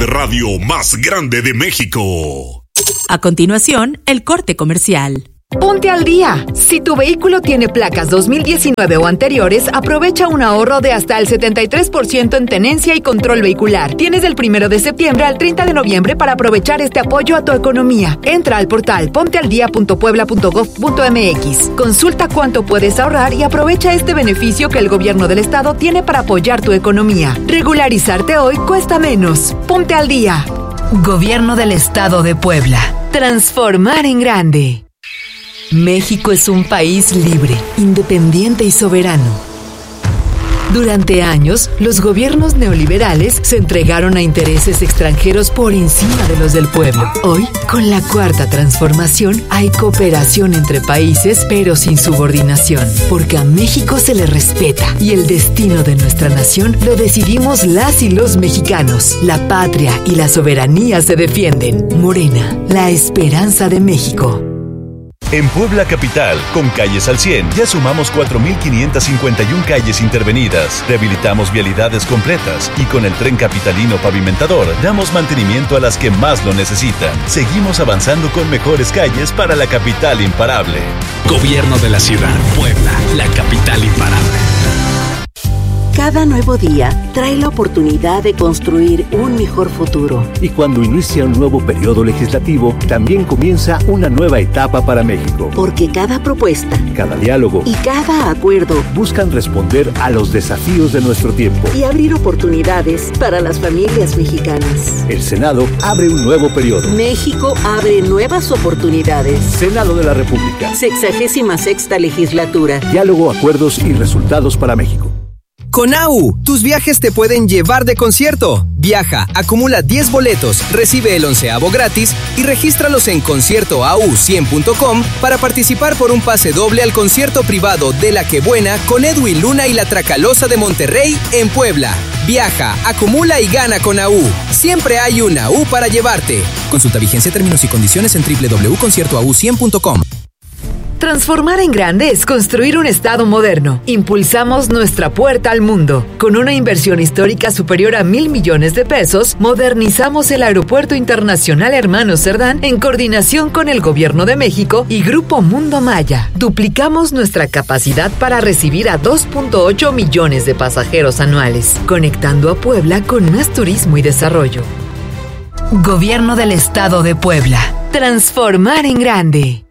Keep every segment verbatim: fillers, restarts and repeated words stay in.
de radio más grande de México. A continuación, el corte comercial. Ponte al día. Si tu vehículo tiene placas dos mil diecinueve o anteriores, aprovecha un ahorro de hasta el setenta y tres por ciento en tenencia y control vehicular. Tienes del primero de septiembre al treinta de noviembre para aprovechar este apoyo a tu economía. Entra al portal ponte al día punto puebla punto gov punto m x. Consulta cuánto puedes ahorrar y aprovecha este beneficio que el gobierno del estado tiene para apoyar tu economía. Regularizarte hoy cuesta menos. Ponte al día. Gobierno del Estado de Puebla. Transformar en grande. México es un país libre, independiente y soberano. Durante años, los gobiernos neoliberales se entregaron a intereses extranjeros por encima de los del pueblo. Hoy, con la Cuarta Transformación, hay cooperación entre países, pero sin subordinación, porque a México se le respeta y el destino de nuestra nación lo decidimos las y los mexicanos. La patria y la soberanía se defienden. Morena, la esperanza de México. En Puebla Capital, con Calles al cien, ya sumamos cuatro mil quinientas cincuenta y una calles intervenidas, rehabilitamos vialidades completas y con el Tren Capitalino Pavimentador damos mantenimiento a las que más lo necesitan. Seguimos avanzando con mejores calles para la capital imparable. Gobierno de la Ciudad, Puebla, la capital imparable. Cada nuevo día trae la oportunidad de construir un mejor futuro. Y cuando inicia un nuevo periodo legislativo, también comienza una nueva etapa para México. Porque cada propuesta, cada diálogo y cada acuerdo buscan responder a los desafíos de nuestro tiempo y abrir oportunidades para las familias mexicanas. El Senado abre un nuevo periodo. México abre nuevas oportunidades. Senado de la República. Sexagésima sexta legislatura. Diálogo, acuerdos y resultados para México. Con A U, tus viajes te pueden llevar de concierto. Viaja, acumula diez boletos, recibe el onceavo gratis y regístralos en concierto a u cien punto com para participar por un pase doble al concierto privado de La Que Buena con Edwin Luna y la Tracalosa de Monterrey en Puebla. Viaja, acumula y gana con A U. Siempre hay una A U para llevarte. Consulta vigencia, términos y condiciones en doble u doble u doble u punto concierto a u cien punto com. Transformar en grande es construir un estado moderno. Impulsamos nuestra puerta al mundo. Con una inversión histórica superior a mil millones de pesos, modernizamos el Aeropuerto Internacional Hermano Cerdán en coordinación con el Gobierno de México y Grupo Mundo Maya. Duplicamos nuestra capacidad para recibir a dos punto ocho millones de pasajeros anuales, conectando a Puebla con más turismo y desarrollo. Gobierno del Estado de Puebla. Transformar en grande.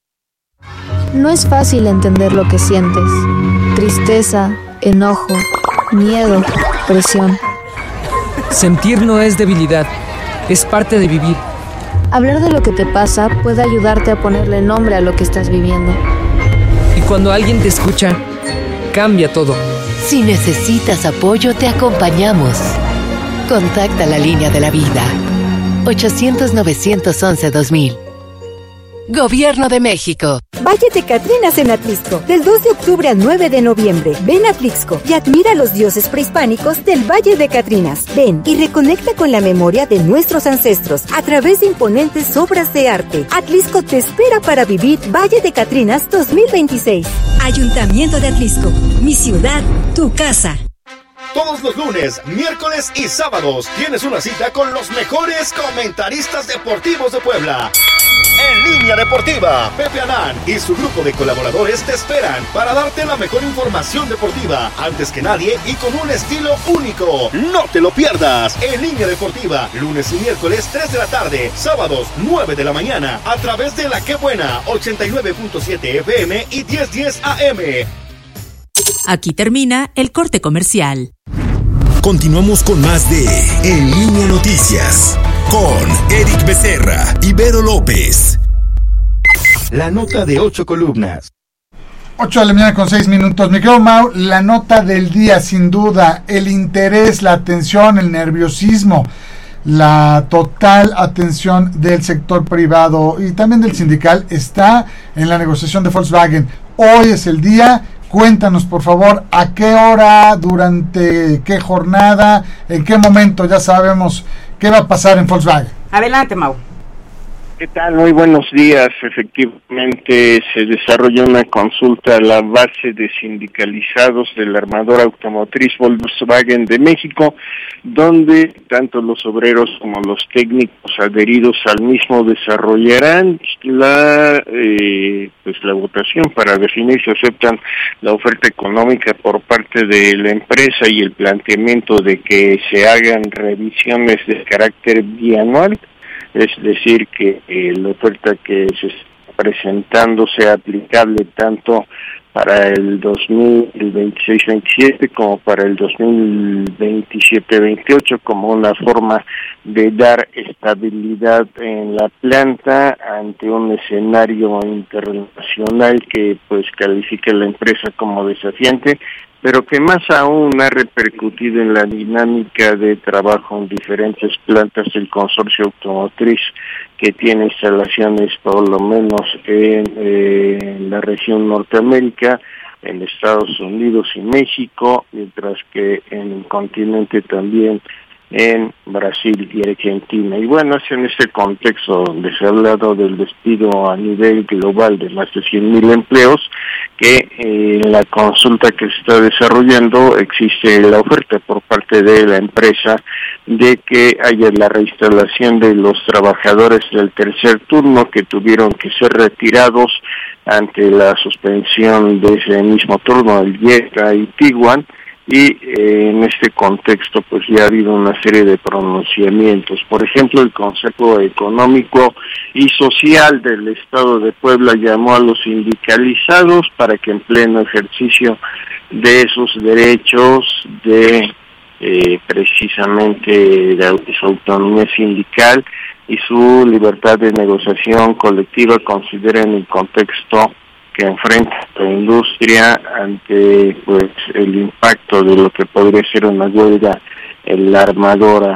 No es fácil entender lo que sientes. Tristeza, enojo, miedo, presión. Sentir no es debilidad, es parte de vivir. Hablar de lo que te pasa puede ayudarte a ponerle nombre a lo que estás viviendo. Y cuando alguien te escucha, cambia todo. Si necesitas apoyo, te acompañamos. Contacta la línea de la vida. ochocientos, novecientos once, dos mil. Gobierno de México. Valle de Catrinas en Atlixco, del dos de octubre al nueve de noviembre. Ven a Atlixco y admira a los dioses prehispánicos del Valle de Catrinas. Ven y reconecta con la memoria de nuestros ancestros a través de imponentes obras de arte. Atlixco te espera para vivir Valle de Catrinas dos mil veintiséis. Ayuntamiento de Atlixco, mi ciudad, tu casa. Todos los lunes, miércoles y sábados tienes una cita con los mejores comentaristas deportivos de Puebla. En Línea Deportiva, Pepe Anán y su grupo de colaboradores te esperan para darte la mejor información deportiva antes que nadie y con un estilo único. No te lo pierdas. En Línea Deportiva, lunes y miércoles tres de la tarde, sábados nueve de la mañana, a través de La Que Buena, ochenta y nueve punto siete F M y diez diez A M. Aquí termina el corte comercial. Continuamos con más de En Línea Noticias con Eric Becerra y Vero López. La nota de ocho columnas. ocho de la mañana con seis minutos. Mi querido Mau, la nota del día, sin duda, el interés, la atención, el nerviosismo, la total atención del sector privado y también del sindical está en la negociación de Volkswagen. Hoy es el día. Cuéntanos, por favor, a qué hora, durante qué jornada, en qué momento ya sabemos qué va a pasar en Volkswagen. Adelante, Mau. ¿Qué tal? Muy buenos días. Efectivamente, se desarrolla una consulta a la base de sindicalizados de la armadora automotriz Volkswagen de México, donde tanto los obreros como los técnicos adheridos al mismo desarrollarán la eh, pues la votación para definir si aceptan la oferta económica por parte de la empresa y el planteamiento de que se hagan revisiones de carácter bianual. Es decir, que eh, la oferta que se está presentando sea aplicable tanto para el dos mil veintiséis veintisiete como para el dos mil veintisiete veintiocho, como una forma de dar estabilidad en la planta ante un escenario internacional que pues califica a la empresa como desafiante, pero que más aún ha repercutido en la dinámica de trabajo en diferentes plantas del consorcio automotriz, que tiene instalaciones por lo menos en, eh, en la región Norteamérica, en Estados Unidos y México, mientras que en el continente también en Brasil y Argentina. Y bueno, es en este contexto donde se ha hablado del despido a nivel global de más de cien mil empleos, que eh, en la consulta que se está desarrollando existe la oferta por parte de la empresa de que haya la reinstalación de los trabajadores del tercer turno que tuvieron que ser retirados ante la suspensión de ese mismo turno, el Jetta y Tiguan. Y eh, en este contexto pues ya ha habido una serie de pronunciamientos. Por ejemplo, el Consejo Económico y Social del Estado de Puebla llamó a los sindicalizados para que en pleno ejercicio de sus derechos de eh, precisamente de su autonomía sindical y su libertad de negociación colectiva consideren el contexto que enfrenta la industria ante pues el impacto de lo que podría ser una huelga en la armadora.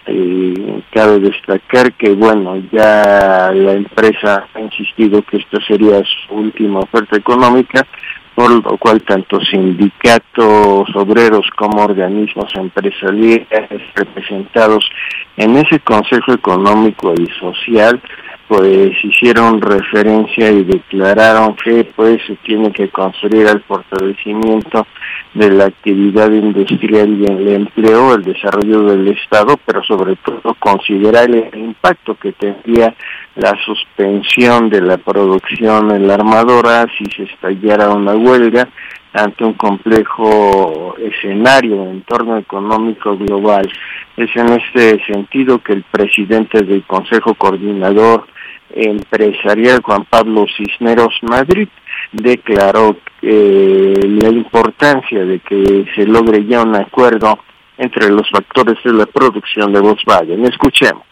Eh, cabe destacar que bueno, ya la empresa ha insistido que esta sería su última oferta económica, por lo cual tanto sindicatos obreros como organismos empresariales representados en ese Consejo Económico y Social pues hicieron referencia y declararon que pues se tiene que construir el fortalecimiento de la actividad industrial y el empleo, el desarrollo del Estado, pero sobre todo considerar el impacto que tendría la suspensión de la producción en la armadora si se estallara una huelga ante un complejo escenario, entorno económico global. Es en este sentido que el presidente del Consejo Coordinador Empresarial, Juan Pablo Cisneros Madrid, declaró eh, la importancia de que se logre ya un acuerdo entre los factores de la producción de Volkswagen. Escuchemos.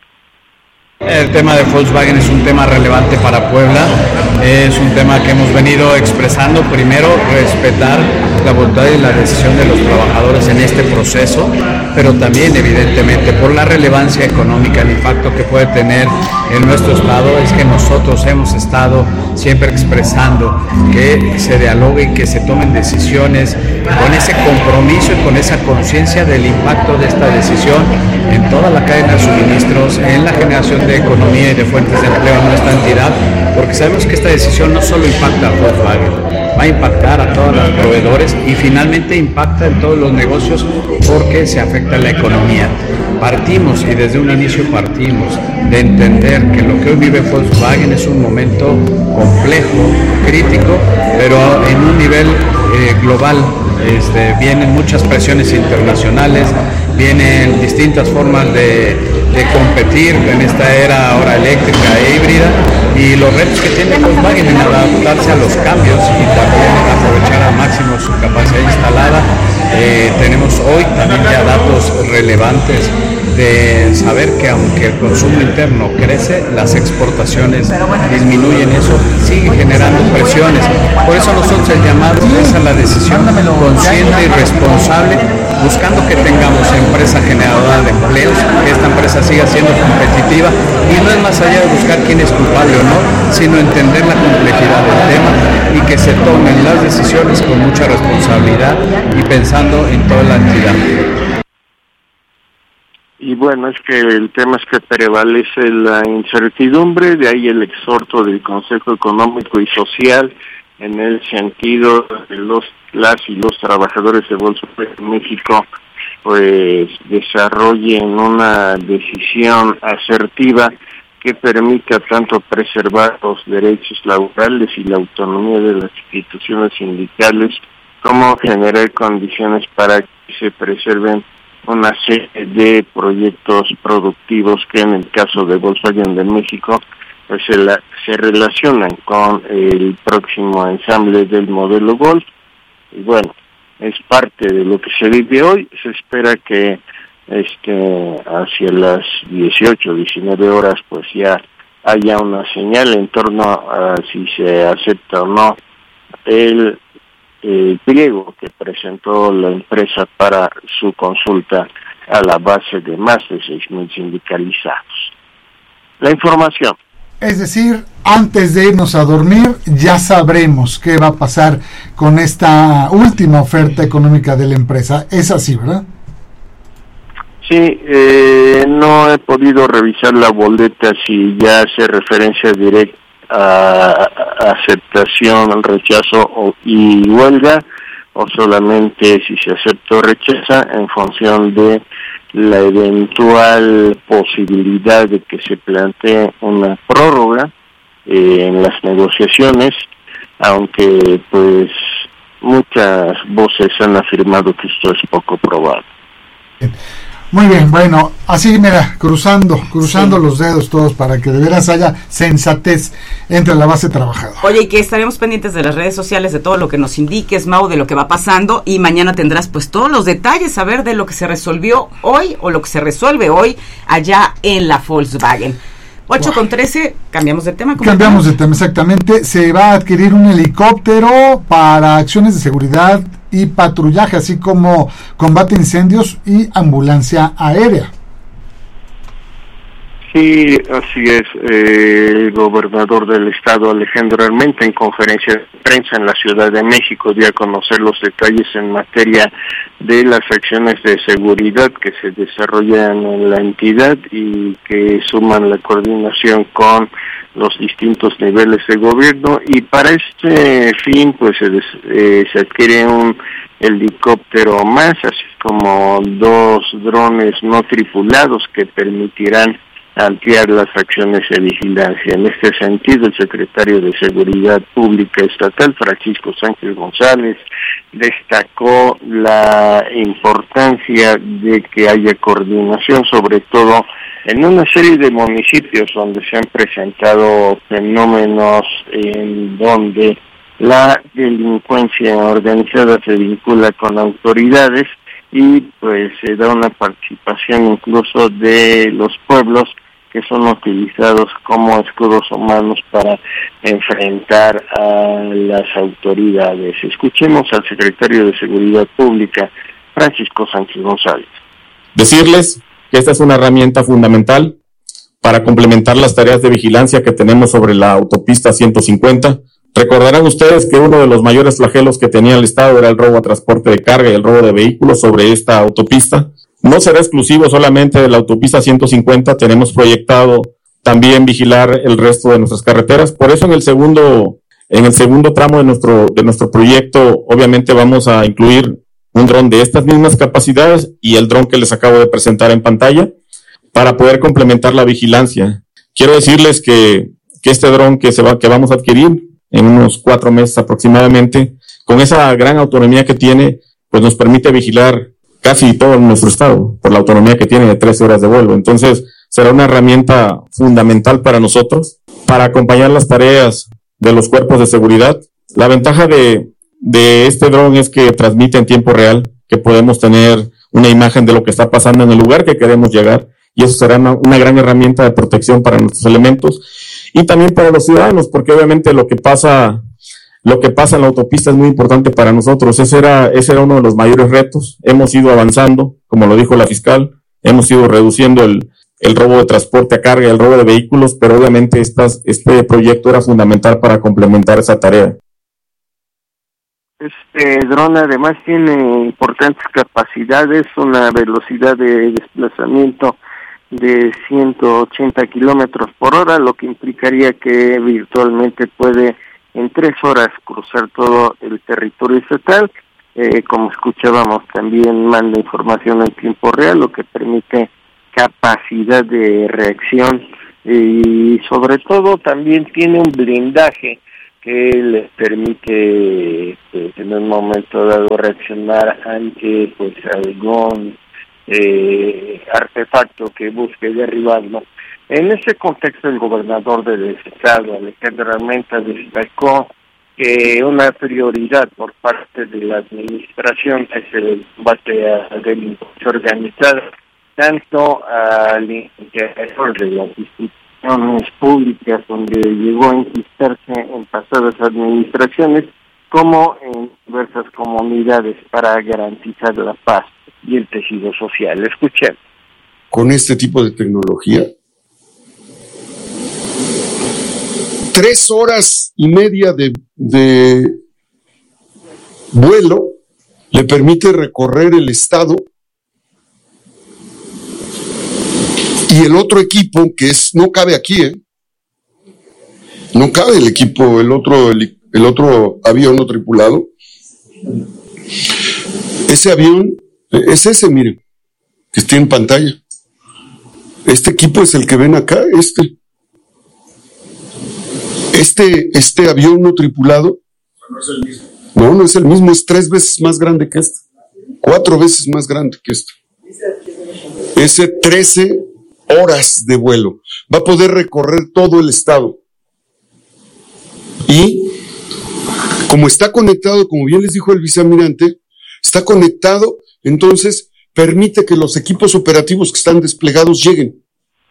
El tema de Volkswagen es un tema relevante para Puebla, es un tema que hemos venido expresando. Primero, respetar la voluntad y la decisión de los trabajadores en este proceso, pero también evidentemente por la relevancia económica, el impacto que puede tener en nuestro estado, es que nosotros hemos estado siempre expresando que se dialogue y que se tomen decisiones con ese compromiso y con esa conciencia del impacto de esta decisión en toda la cadena de suministros, en la generación de economía y de fuentes de empleo en nuestra entidad, porque sabemos que esta decisión no solo impacta a Volkswagen, va a impactar a todos los proveedores y finalmente impacta en todos los negocios porque se afecta a la economía. Partimos y desde un inicio partimos de entender que lo que hoy vive Volkswagen es un momento complejo, crítico, pero en un nivel eh, global. Este, vienen muchas presiones internacionales, vienen distintas formas de, de competir en esta era ahora eléctrica e híbrida, y los retos que tiene Volkswagen en adaptarse a los cambios y también aprovechar al máximo su capacidad instalada. Eh, tenemos hoy también ya datos relevantes de saber que aunque el consumo interno crece, las exportaciones disminuyen. Eso sigue generando presiones. Por eso nosotros el llamado es a la decisión consciente y responsable, buscando que tengamos empresa generadora de empleos, que esta empresa siga siendo competitiva, y no es más allá de buscar quién es culpable o no, sino entender la complejidad del tema y que se tomen las decisiones con mucha responsabilidad y pensando en toda la entidad. Y bueno, es que el tema es que prevalece la incertidumbre, de ahí el exhorto del Consejo Económico y Social en el sentido de los las y los trabajadores de Volkswagen México pues desarrollen una decisión asertiva que permita tanto preservar los derechos laborales y la autonomía de las instituciones sindicales, como generar condiciones para que se preserven una serie de proyectos productivos que en el caso de Volkswagen de México pues se, la, se relacionan con el próximo ensamble del modelo Golf. Y bueno, es parte de lo que se vive hoy. Se espera que este hacia las dieciocho, diecinueve horas pues ya haya una señal en torno a si se acepta o no el el pliego que presentó la empresa para su consulta a la base de más de seis mil sindicalizados. La información. Es decir, antes de irnos a dormir, ya sabremos qué va a pasar con esta última oferta económica de la empresa. Es así, ¿verdad? Sí, eh, no he podido revisar la boleta si ya hace referencia directa a aceptación, rechazo o, y huelga, o solamente si se acepta o rechaza en función de la eventual posibilidad de que se plantee una prórroga eh, en las negociaciones, aunque pues muchas voces han afirmado que esto es poco probable. Muy bien, bueno, así mira, cruzando, cruzando sí. los dedos todos para que de veras haya sensatez entre la base trabajadora. Oye, y que estaremos pendientes de las redes sociales, de todo lo que nos indiques, Mau, de lo que va pasando, y mañana tendrás pues todos los detalles, a ver de lo que se resolvió hoy, o lo que se resuelve hoy, allá en la Volkswagen. ocho con trece, cambiamos de tema. Cambiamos de tema, exactamente. Se va a adquirir un helicóptero para acciones de seguridad y patrullaje, así como combate a incendios y ambulancia aérea. Sí, así es. Eh, el gobernador del estado, Alejandro Armenta, en conferencia de prensa en la Ciudad de México, dio a conocer los detalles en materia de las acciones de seguridad que se desarrollan en la entidad y que suman la coordinación con los distintos niveles de gobierno, y para este fin pues se, des, eh, se adquiere un helicóptero más, así como dos drones no tripulados que permitirán ampliar las acciones de vigilancia. En este sentido, el secretario de Seguridad Pública Estatal, Francisco Sánchez González, destacó la importancia de que haya coordinación, sobre todo en una serie de municipios donde se han presentado fenómenos en donde la delincuencia organizada se vincula con autoridades y pues se da una participación incluso de los pueblos que son utilizados como escudos humanos para enfrentar a las autoridades. Escuchemos al secretario de Seguridad Pública, Francisco Sánchez González. Decirles que esta es una herramienta fundamental para complementar las tareas de vigilancia que tenemos sobre la autopista ciento cincuenta. Recordarán ustedes que uno de los mayores flagelos que tenía el Estado era el robo a transporte de carga y el robo de vehículos sobre esta autopista. No será exclusivo solamente de la autopista ciento cincuenta, tenemos proyectado también vigilar el resto de nuestras carreteras. Por eso en el segundo, en el segundo tramo de nuestro, de nuestro proyecto, obviamente vamos a incluir un dron de estas mismas capacidades y el dron que les acabo de presentar en pantalla para poder complementar la vigilancia. Quiero decirles que, que este dron que se va, que vamos a adquirir en unos cuatro meses aproximadamente, con esa gran autonomía que tiene, pues nos permite vigilar casi todo nuestro estado, por la autonomía que tiene de trece horas de vuelo. Entonces, será una herramienta fundamental para nosotros, para acompañar las tareas de los cuerpos de seguridad. La ventaja de, de este dron es que transmite en tiempo real, que podemos tener una imagen de lo que está pasando en el lugar que queremos llegar, y eso será una, una gran herramienta de protección para nuestros elementos, y también para los ciudadanos, porque obviamente lo que pasa... Lo que pasa en la autopista es muy importante para nosotros. Ese era, ese era uno de los mayores retos. Hemos ido avanzando, como lo dijo la fiscal, hemos ido reduciendo el, el robo de transporte a carga y el robo de vehículos, pero obviamente estas, este proyecto era fundamental para complementar esa tarea. Este dron además tiene importantes capacidades, una velocidad de desplazamiento de ciento ochenta kilómetros por hora, lo que implicaría que virtualmente puede en tres horas cruzar todo el territorio estatal. Eh, como escuchábamos, también manda información en tiempo real, lo que permite capacidad de reacción y sobre todo también tiene un blindaje que les permite pues, en un momento dado reaccionar ante pues algún eh, artefacto que busque derribarlo. En ese contexto, el gobernador del estado, Alejandro Armenta, destacó que una prioridad por parte de la administración es el combate a la delincuencia organizada, tanto al interior de las instituciones públicas donde llegó a enquistarse en pasadas administraciones, como en diversas comunidades para garantizar la paz y el tejido social. Escuchen. Con este tipo de tecnología, tres horas y media de, de vuelo le permite recorrer el estado, y el otro equipo, que es no cabe aquí, ¿eh? no cabe el equipo, el otro, el, el otro avión no tripulado, ese avión es ese, miren, que está en pantalla. Este equipo es el que ven acá, este. Este, este avión no tripulado. No es el mismo. No, no es el mismo, es tres veces más grande que este. Cuatro veces más grande que este. Ese trece horas de vuelo. Va a poder recorrer todo el estado. Y, como está conectado, como bien les dijo el vicealmirante, está conectado, entonces permite que los equipos operativos que están desplegados lleguen.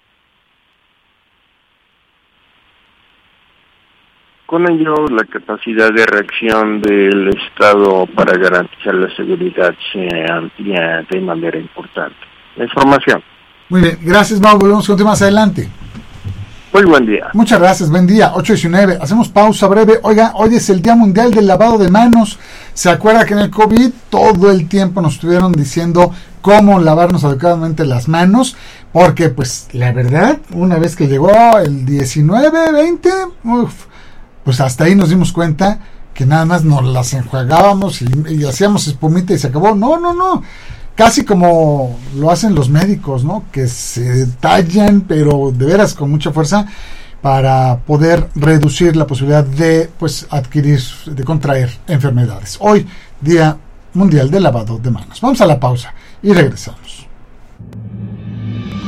Con ello, la capacidad de reacción del Estado para garantizar la seguridad se amplía de manera importante. La información. Muy bien, gracias, Mau. Volvemos contigo más adelante. Muy buen día. Muchas gracias, buen día. ocho diecinueve. Hacemos pausa breve. Oiga, hoy es el Día Mundial del Lavado de Manos. ¿Se acuerda que en el COVID todo el tiempo nos estuvieron diciendo cómo lavarnos adecuadamente las manos? Porque, pues, la verdad, una vez que llegó el diecinueve, veinte, uff, pues hasta ahí nos dimos cuenta que nada más nos las enjuagábamos y, y hacíamos espumita y se acabó. No, no, no. Casi como lo hacen los médicos, ¿no? Que se tallan, pero de veras con mucha fuerza, para poder reducir la posibilidad de, pues, adquirir, de contraer enfermedades. Hoy, Día Mundial del Lavado de Manos. Vamos a la pausa y regresamos.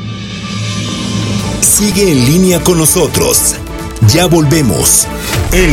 Sigue en línea con nosotros. Ya volvemos. En